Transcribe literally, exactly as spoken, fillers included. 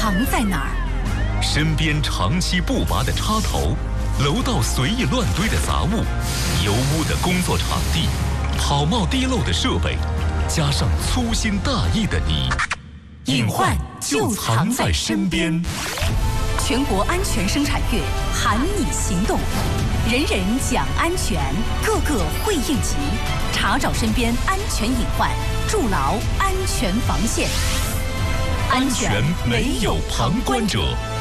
藏在哪儿？ 身边长期不拔的插头，楼道随意乱堆的杂物，油污的工作场地，跑冒滴漏的设备，加上粗心大意的你， 隐患就藏在身边。全国安全生产月喊你行动，人人讲安全，个个会应急，查找身边安全隐患，筑牢安全防线。安全没有旁观者。